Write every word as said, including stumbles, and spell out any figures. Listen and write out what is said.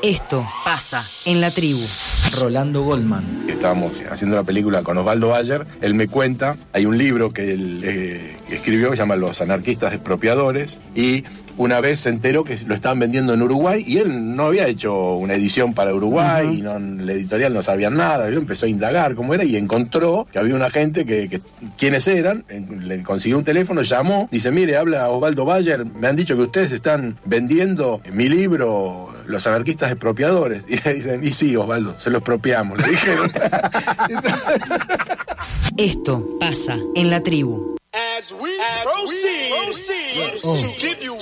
Esto pasa en la tribu. Rolando Goldman. Estábamos haciendo la película con Osvaldo Bayer. Él me cuenta, hay un libro que él eh, escribió que se llama Los anarquistas expropiadores, y una vez se enteró que lo estaban vendiendo en Uruguay y él no había hecho una edición para Uruguay, uh-huh. y no, la editorial no sabía nada. Él empezó a indagar cómo era y encontró que había una gente que, que quiénes eran, le consiguió un teléfono, llamó, dice: mire, habla Osvaldo Bayer, me han dicho que ustedes están vendiendo mi libro Los anarquistas expropiadores. Y le dicen: y sí, Osvaldo, se lo expropiamos, le dijeron. Esto pasa en la tribu. As we, As proceed, we proceed oh. to give you